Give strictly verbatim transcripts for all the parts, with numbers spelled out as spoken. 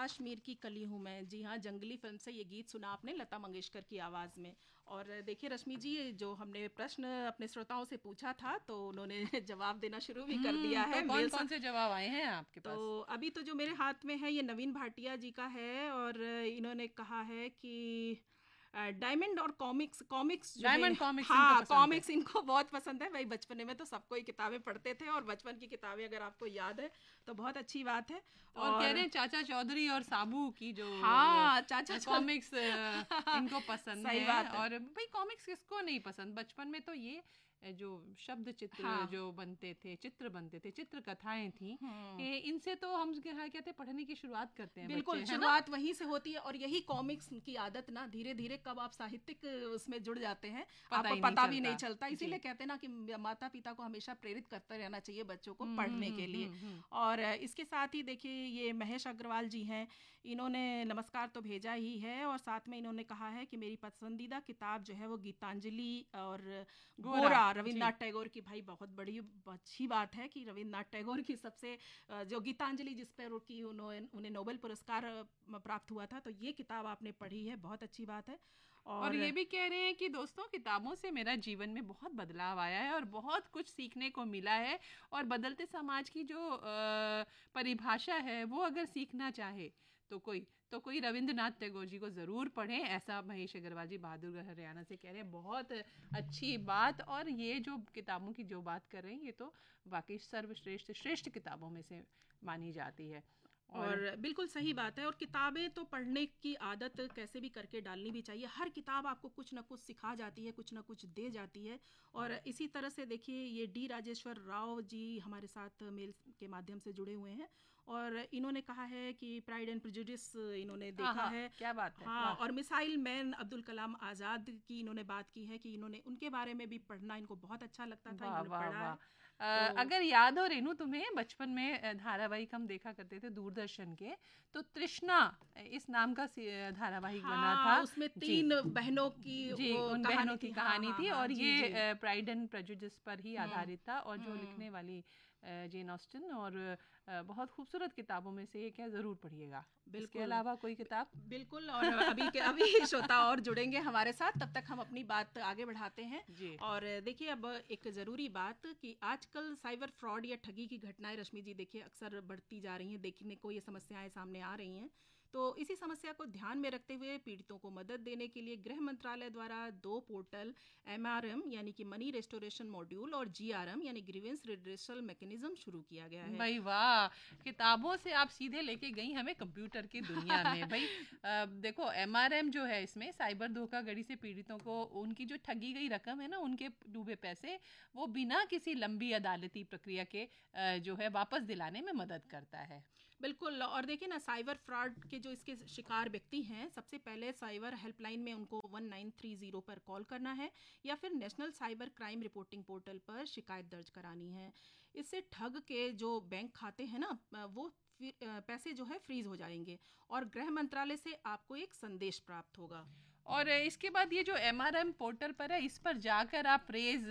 कश्मीर की कली हूँ मैं। जी हाँ, जंगली फिल्म से ये गीत सुना आपने लता मंगेशकर की आवाज़ में। और देखिए रश्मि जी, जो हमने प्रश्न अपने श्रोताओं से पूछा था तो उन्होंने जवाब देना शुरू भी कर दिया हम्म तो है कौन मेल सा। कौन से जवाब आए हैं आपके तो पास? अभी तो जो मेरे हाथ में है ये नवीन भाटिया जी का है, और इन्होंने कहा है कि डायमंड और कॉमिक्स कॉमिक्स जो है। डायमंड कॉमिक्स इनको हाँ, पसंद है। कॉमिक्स इनको बहुत पसंद है। भाई बचपन में तो सबको ही किताबें पढ़ते थे, और बचपन की किताबें अगर आपको याद है तो बहुत अच्छी बात है। और कह रहे और हैं चाचा चौधरी और साबू की जो हाँ, चाचा चल कॉमिक्स इनको पसंद सही है। बात है। और भाई कॉमिक्स किसको नहीं पसंद, बचपन में तो ये अ, जो शब्द चित्र हाँ। जो बनते थे, चित्र बनते थे, चित्र कथाएं थी, हम्म। ये इनसे तो हम क्या कहते हैं पढ़ने की शुरुआत करते हैं बच्चे, बिल्कुल, है ना? शुरुआत वहीं से होती है, और यही कॉमिक्स की आदत ना धीरे धीरे कब आप साहित्यिक उसमें जुड़ जाते हैं पता आपको ही नहीं पता भी नहीं चलता। चलता। जी। इसीलिए कहते हैं ना कि माता पिता को हमेशा प्रेरित करते रहना चाहिए बच्चों को हम्म हम्म पढ़ने के हम्म लिए। हम्म हम्म। और इसके साथ ही देखिए ये महेश अग्रवाल जी हैं, इन्होंने नमस्कार तो भेजा ही है, और साथ में इन्होंने कहा है कि मेरी पसंदीदा किताब जो है वो गीतांजलि और गोरा। गोरा जी। रविन्द्रनाथ टैगोर की। भाई बहुत बड़ी अच्छी बात है कि रविन्द्रनाथ टैगोर की सबसे अ, जो गीतांजलि जिस पर की उन्होंने उन्हें नोबेल पुरस्कार अ, प्राप्त हुआ था, तो ये किताब आपने पढ़ी है, बहुत अच्छी बात है। और और ये भी कह रहे हैं कि दोस्तों किताबों से मेरा जीवन में बहुत बदलाव आया है और बहुत कुछ सीखने को मिला है। और बदलते समाज की जो अ, परिभाषा है वो अगर सीखना चाहे तो कोई तो कोई रविंद्रनाथ टैगोर जी को ज़रूर पढ़ें, ऐसा महेश अग्रवाल जी बहादुरगढ़ हरियाणा से कह रहे हैं। बहुत अच्छी बात। और ये जो किताबों की जो बात कर रहे हैं ये तो वाकई सर्वश्रेष्ठ श्रेष्ठ किताबों में से मानी जाती है। और और बिल्कुल सही बात है। और किताबें तो पढ़ने की आदत कैसे भी करके डालनी भी चाहिए। हर किताब आपको कुछ ना कुछ सिखा जाती है, कुछ ना कुछ दे जाती है। और इसी तरह से देखिए ये डी राजेश्वर राव जी हमारे साथ मेल के माध्यम से जुड़े हुए हैं, और इन्होंने कहा है कि प्राइड एंड प्रेजुडिस इन्होंने देखा आहा, है। क्या बात है, हाँ, वाह। और मिसाइल मैन अब्दुल कलाम आज़ाद की इन्होंने बात की है कि इन्होंने उनके बारे में भी पढ़ना इनको बहुत अच्छा लगता था, वाह इन्होंने वाह पढ़ा वाह। है। अ, तो अगर याद हो रेनू तुम्हें बचपन में अ, धारावाहिक हम देखा करते थे दूरदर्शन के, तो तृष्णा अ, इस नाम का सी- अ, धारावाहिक बना हाँ, था। उसमें जी। तीन बहनों की जी, वो उन कहानी बहनों थी। की हाँ कहानी हाँ थी हाँ, और जी जी। ये प्राइड एंड प्रेजुडिस पर ही हम्म आधारित था। और जो हम्म। लिखने वाली अ, जेन ऑस्टन, और अ, बहुत खूबसूरत किताबों में से एक है, ज़रूर पढ़िएगा। इसके बिल्कुल अलावा कोई बि- किताब? बिल्कुल। और अभी के अभी श्रोता और जुड़ेंगे हमारे साथ, तब तक हम अपनी बात आगे बढ़ाते हैं। जी। और देखिए अब एक ज़रूरी बात कि आजकल साइबर फ्रॉड या ठगी की घटनाएं रश्मि जी देखिए अक्सर बढ़ती जा रही हैं, देखने को ये समस्याएं सामने आ रही हैं। तो इसी समस्या को ध्यान में रखते हुए पीड़ितों को मदद देने के लिए गृह मंत्रालय द्वारा दो पोर्टल एम आर एम यानी कि मनी रेस्टोरेशन मॉड्यूल और जी आर एम यानी ग्रीवेंस रिड्रेसल मैकेनिज्म शुरू किया गया है। भाई वाह, किताबों से आप सीधे लेके गई हमें कंप्यूटर की दुनिया में। भाई अ, देखो एमआरएम जो है, इसमें साइबर धोखाधड़ी से पीड़ितों को उनकी जो ठगी गई रकम है ना, उनके डूबे पैसे, वो बिना किसी लंबी अदालती प्रक्रिया के अ, जो है वापस दिलाने में मदद करता है। बिल्कुल। और देखिए ना, साइबर फ्रॉड के जो इसके शिकार व्यक्ति हैं, सबसे पहले साइबर हेल्पलाइन में उनको वन नाइन थ्री ज़ीरो पर कॉल करना है, या फिर national cyber crime reporting portal पर शिकायत दर्ज करानी है। इससे ठग के जो बैंक खाते हैं ना अ, वो फिर अ, पैसे जो है फ्रीज हो जाएंगे, और गृह मंत्रालय से आपको एक संदेश प्राप्त होगा। और इसके बाद ये जो एमआरएम पोर्टल पर है, इस पर जाकर आप रेज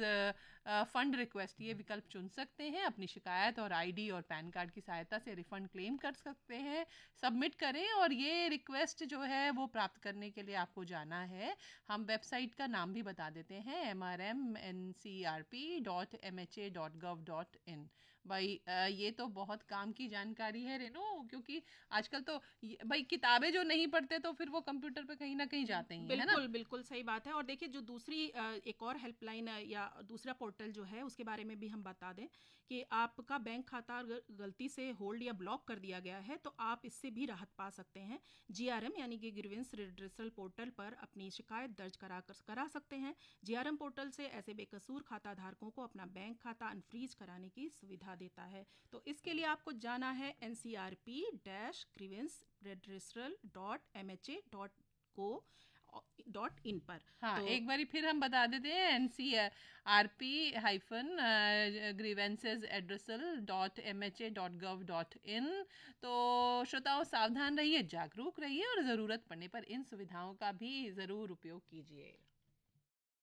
फंड रिक्वेस्ट ये विकल्प चुन सकते हैं। अपनी शिकायत और आईडी और पैन कार्ड की सहायता से रिफंड क्लेम कर सकते हैं। सबमिट करें, और ये रिक्वेस्ट जो है वो प्राप्त करने के लिए आपको जाना है, हम वेबसाइट का नाम भी बता देते हैं, M R M N C R P dot M H A dot gov dot in. भाई अ, ये तो बहुत काम की जानकारी है रेनू, क्योंकि आजकल तो ये- भाई किताबें जो नहीं पढ़ते तो फिर वो कंप्यूटर पे कहीं ना कहीं जाते ही हैं, है ना? बिल्कुल बिल्कुल सही बात है। और देखिए जो दूसरी अ, एक और हेल्पलाइन या दूसरा पोर्टल जो है उसके बारे में भी हम बता दें कि आपका बैंक खाता अगर गलती से होल्ड या ब्लॉक कर दिया गया है तो आप इससे भी राहत पा सकते हैं। जीआरएम यानी कि ग्रीवेंस रिड्रेसल पोर्टल पर अपनी शिकायत दर्ज करा कर करा सकते हैं। जीआरएम पोर्टल से ऐसे बेकसूर खाता धारकों को अपना बैंक खाता अनफ्रीज कराने की सुविधा देता है। तो इसके लिए आपको जाना है N C R P dash grievance redressal dot M H A dot co dot in पर। हाँ, तो एक बारी फिर हम बता देते हैं, N C R P hyphen grievances addressal dot M H A dot gov dot in. तो श्रोताओं सावधान रहिए, जागरूक रहिए और ज़रूरत पड़ने पर इन सुविधाओं का भी ज़रूर उपयोग कीजिए।